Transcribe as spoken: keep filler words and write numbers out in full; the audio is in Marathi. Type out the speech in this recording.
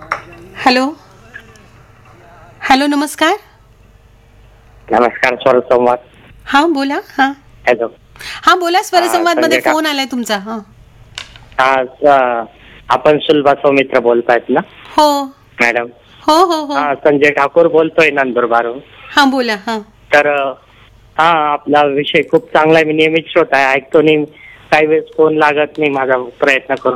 हॅलो हॅलो नमस्कार. नमस्कार. स्वर संवाद. हा बोला. हा हॅलो. हा बोला. स्वरसंवाद मध्ये संजय फोन आलाय तुमचा. हा हा स- आपण सुलभा सौमित्र बोलतायत ना हो मॅडम? हो हो हो हा संजय ठाकूर बोलतोय नंदुरबारून. हा बोला. हा तर हा आपला विषय खूप चांगला आहे. मी नेहमीच श्रोता आहे, ऐकतो. नाही काही वेळेस फोन लागत नाही, माझा प्रयत्न करून